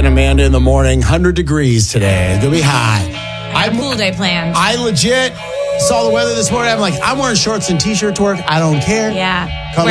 and Amanda in the morning. 100 degrees today. It's going to be high. I have a pool day planned. I legit saw the weather this morning. I'm like, I'm wearing shorts and T-shirt to work. I don't care. Yeah. Come